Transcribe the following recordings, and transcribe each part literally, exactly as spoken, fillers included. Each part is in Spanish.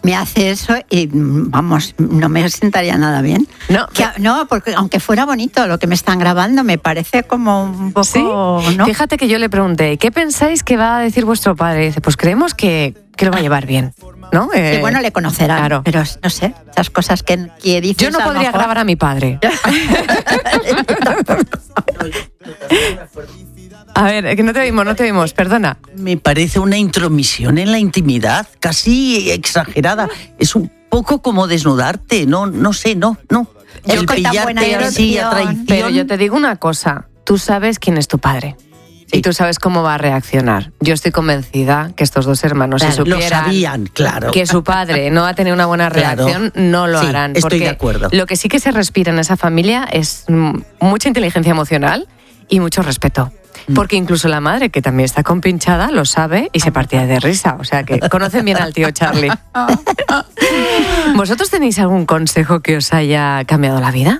me hace eso y, vamos, no me sentaría nada bien. No, que, no, porque aunque fuera bonito lo que me están grabando, me parece como un poco... ¿Sí? ¿no? Fíjate que yo le pregunté, ¿qué pensáis que va a decir vuestro padre? Y dice, pues creemos que, que lo va a llevar bien, ¿no? Sí, Eh, bueno, le conocerán, claro. pero no sé, esas cosas que, que dices... Yo no a lo podría mejor... grabar a mi padre. A ver, que no te oímos, no te oímos, perdona. Me parece una intromisión en la intimidad, casi exagerada. Es un poco como desnudarte, no, no sé, no, no. Yo El con tan buena pillarte así a traición. Pero yo te digo una cosa, tú sabes quién es tu padre. Sí. Y tú sabes cómo va a reaccionar. Yo estoy convencida que estos dos hermanos, Claro, si supieran lo sabían, claro. que su padre no va a tener una buena reacción, Claro. no lo Sí, harán. estoy Porque de acuerdo. lo que sí que se respira en esa familia es mm, mucha inteligencia emocional y mucho respeto. Porque incluso la madre, que también está compinchada, lo sabe y se partía de risa. O sea que conocen bien al tío Charlie. ¿Vosotros tenéis algún consejo que os haya cambiado la vida?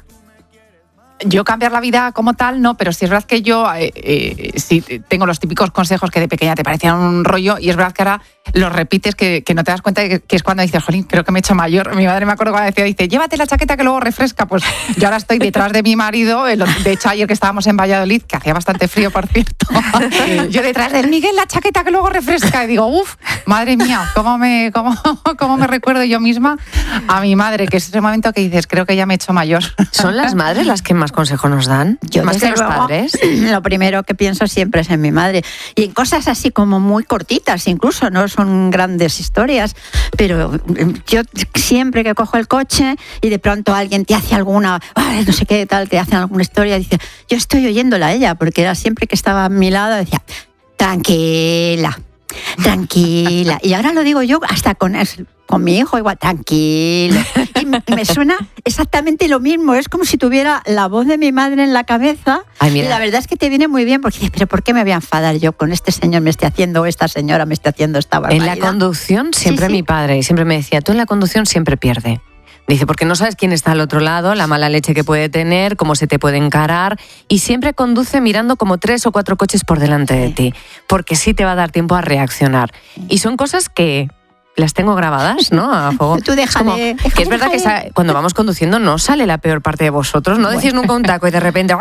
Yo cambiar la vida como tal, no, pero sí es verdad que yo eh, eh, sí tengo los típicos consejos que de pequeña te parecían un rollo y es verdad que ahora los repites que, que no te das cuenta que, que es cuando dices, jolín, creo que me he hecho mayor. Mi madre me acuerdo cuando decía, dice, llévate la chaqueta que luego refresca. Pues yo ahora estoy detrás de mi marido, de hecho ayer que estábamos en Valladolid, que hacía bastante frío, por cierto, yo detrás de él, Miguel, la chaqueta que luego refresca. Y digo, uff, madre mía, ¿cómo me, cómo, cómo me recuerdo yo misma a mi madre? Que es ese momento que dices, creo que ya me he hecho mayor. ¿Son las madres las que más consejo nos dan? Yo, ¿Más que desde los luego, padres? Lo primero que pienso siempre es en mi madre. Y en cosas así como muy cortitas, incluso, no son grandes historias, pero yo siempre que cojo el coche y de pronto alguien te hace alguna, no sé qué tal, te hacen alguna historia, dice, yo estoy oyéndola a ella, porque era siempre que estaba a mi lado, decía, tranquila, tranquila. Y ahora lo digo yo hasta con el, con mi hijo igual, tranquilo. Y me, me suena exactamente lo mismo. Es como si tuviera la voz de mi madre en la cabeza. Ay, mira. Y la verdad es que te viene muy bien porque dices, pero ¿por qué me voy a enfadar yo con este señor me esté haciendo o esta señora me esté haciendo esta barbaridad? En la conducción siempre Sí, sí. mi padre siempre me decía, tú en la conducción siempre pierde. Dice, porque no sabes quién está al otro lado, la mala leche que puede tener, cómo se te puede encarar, y siempre conduce mirando como tres o cuatro coches por delante de ti, porque sí te va a dar tiempo a reaccionar. Y son cosas que las tengo grabadas, ¿no? A fuego. Tú déjale, Es como, que es verdad que déjale. sa- cuando vamos conduciendo no sale la peor parte de vosotros, no decís nunca un taco y de repente...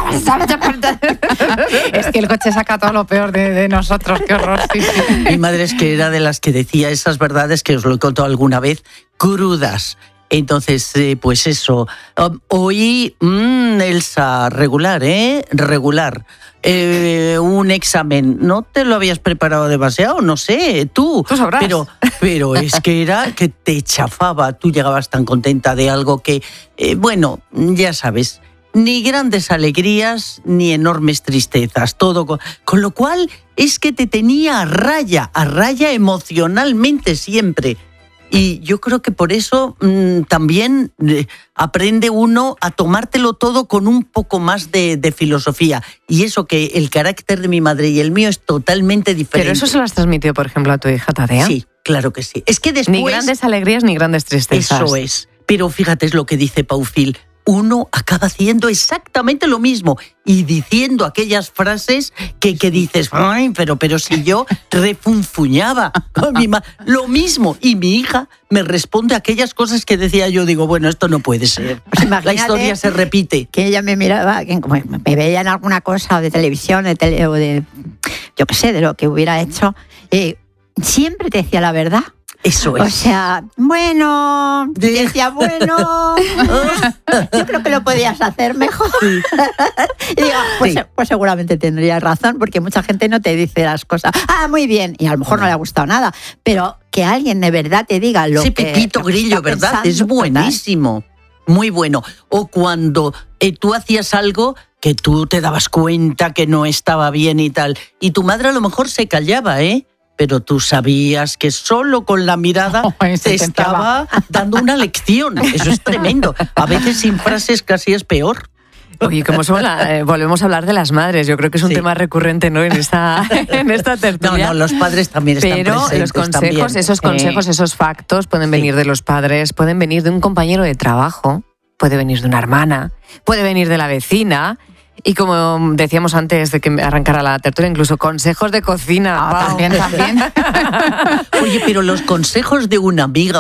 Es que el coche saca todo lo peor de, de nosotros, qué horror. Sí, sí. Mi madre es que era de las que decía esas verdades que os lo he contado alguna vez, crudas. Entonces, eh, pues eso. Um, hoy, mmm, Elsa, regular, ¿eh? Regular. Eh, un examen. ¿No te lo habías preparado demasiado? No sé, tú. Tú sabrás. Pero, pero es que era que te chafaba. Tú llegabas tan contenta de algo que, eh, bueno, ya sabes, ni grandes alegrías ni enormes tristezas. Todo con, con lo cual es que te tenía a raya, a raya emocionalmente siempre. Y yo creo que por eso mmm, también eh, aprende uno a tomártelo todo con un poco más de, de filosofía. Y eso que el carácter de mi madre y el mío es totalmente diferente. Pero eso se lo has transmitido, por ejemplo, a tu hija Tadea. Sí, claro que sí. Es que después... Ni grandes alegrías ni grandes tristezas. Eso es. Pero fíjate, es lo que dice Paufil. Uno acaba haciendo exactamente lo mismo y diciendo aquellas frases que, que dices, ay, pero, pero si yo refunfuñaba a mi ma- lo mismo. Y mi hija me responde aquellas cosas que decía yo, digo, bueno, esto no puede ser. Pues La imagínate historia se repite. que ella me miraba, que como me veía en alguna cosa de televisión, de tele, o de, yo qué sé, de lo que hubiera hecho, eh, siempre te decía la verdad. Eso es. O sea, bueno, De- decía, bueno, yo creo que lo podías hacer mejor. Y digo, pues, Sí. pues seguramente tendrías razón, porque mucha gente no te dice las cosas. Ah, muy bien, y a lo mejor no le ha gustado nada, pero que alguien de verdad te diga lo Ese que... Pepito lo que Grillo, está ¿verdad? pensando, Es buenísimo. Muy bueno. O cuando eh, tú hacías algo que tú te dabas cuenta que no estaba bien y tal, y tu madre a lo mejor se callaba, ¿eh? Pero tú sabías que solo con la mirada Oh, se te intentaba. estaba dando una lección. Eso es tremendo. A veces sin frases casi es peor. Oye, como son la- eh, volvemos a hablar de las madres. Yo creo que es un Sí. tema recurrente, ¿no? En esta, en esta No, tertulia. no, los padres también están Pero presentes. los consejos, también. esos Sí. consejos, esos factos pueden Sí. venir de los padres, pueden venir de un compañero de trabajo, puede venir de una hermana, puede venir de la vecina. Y como decíamos antes de que arrancara la tertulia, incluso consejos de cocina. Ah, Pau. también, también. Oye, pero los consejos de una amiga